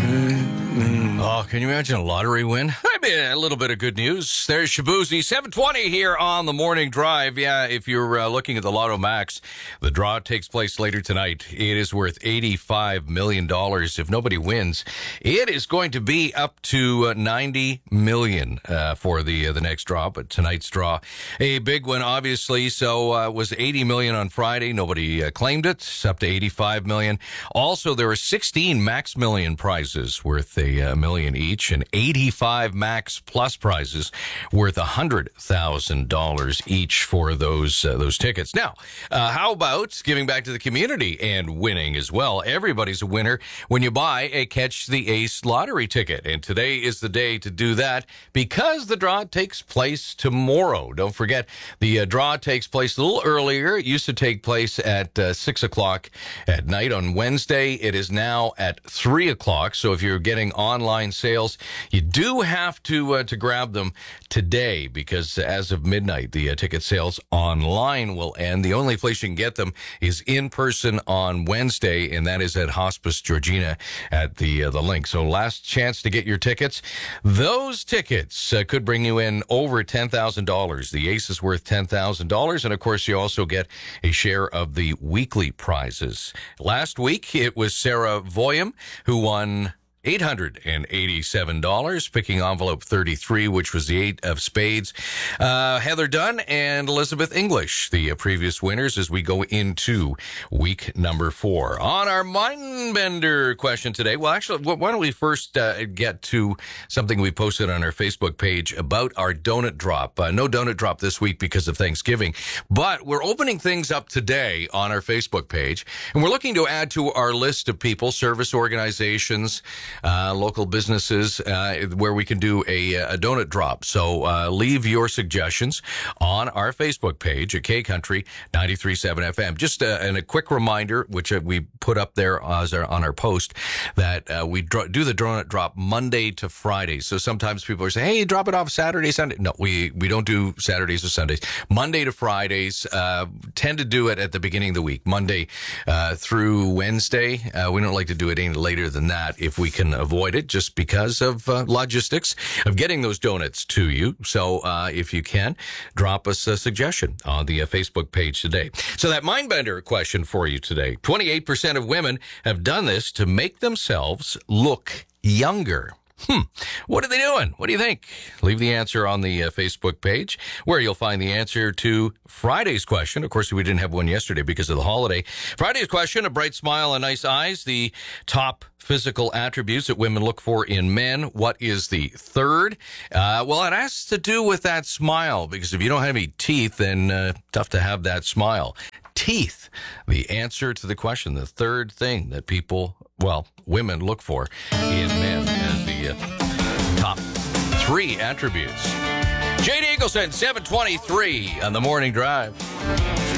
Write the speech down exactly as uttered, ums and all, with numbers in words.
Oh, can you imagine a lottery win? I mean, a little bit of good news. There's Shabuzi, seven twenty here on the Morning Drive. Yeah, if you're uh, looking at the Lotto Max, the draw takes place later tonight. It is worth eighty-five million dollars. If nobody wins, it is going to be up to uh, ninety million dollars uh, for the uh, the next draw. But tonight's draw, a big one, obviously. So uh, it was eighty million dollars on Friday. Nobody uh, claimed it. It's up to eighty-five million dollars. Also, there are sixteen Max Million prizes worth a uh, million each, and eighty-five Max Plus prizes worth one hundred thousand dollars each for those uh, those tickets. Now, uh, how about giving back to the community and winning as well? Everybody's a winner when you buy a Catch the Ace lottery ticket, and today is the day to do that because the draw takes place tomorrow. Don't forget, the uh, draw takes place a little earlier. It used to take place at uh, six o'clock at night on Wednesday. It is now at three o'clock, so if you're getting online sales, you do have to uh, to grab them today because as of midnight, the uh, ticket sales online will end. The only place you can get them is in person on Wednesday, and that is at Hospice Georgina at the uh, the link. So last chance to get your tickets. Those tickets uh, could bring you in over ten thousand dollars. The Ace is worth ten thousand dollars, and of course, you also get a share of the weekly prizes. Last week, it was Sarah Voyam who won eight hundred eighty-seven dollars, picking envelope thirty-three, which was the eight of spades. Uh, Heather Dunn and Elizabeth English, the uh, previous winners, as we go into week number four. On our Mindbender question today, well, actually, why don't we first uh, get to something we posted on our Facebook page about our donut drop. Uh, no donut drop this week because of Thanksgiving, but we're opening things up today on our Facebook page, and we're looking to add to our list of people, service organizations, Uh, local businesses, uh, where we can do a, a donut drop. So uh, leave your suggestions on our Facebook page at K Country ninety-three point seven F M. Just uh, and a quick reminder, which uh, we put up there as our, on our post, that uh, we dro- do the donut drop Monday to Friday. So sometimes people are saying, hey, drop it off Saturday, Sunday. No, we, we don't do Saturdays or Sundays. Monday to Fridays, uh, tend to do it at the beginning of the week, Monday uh, through Wednesday. Uh, we don't like to do it any later than that if we can avoid it, just because of uh, logistics of getting those donuts to you. So uh, if you can, drop us a suggestion on the uh, Facebook page today. So that Mindbender question for you today. twenty-eight percent of women have done this to make themselves look younger. Hmm. What are they doing? What do you think? Leave the answer on the uh, Facebook page, where you'll find the answer to Friday's question. Of course, we didn't have one yesterday because of the holiday. Friday's question, a bright smile and nice eyes, the top physical attributes that women look for in men. What is the third? Uh, well, it has to do with that smile, because if you don't have any teeth, then uh, tough to have that smile. Teeth, the answer to the question, the third thing that people, well, women look for in men as the uh, top three attributes. Jade Eagleson, seven twenty-three on the Morning Drive.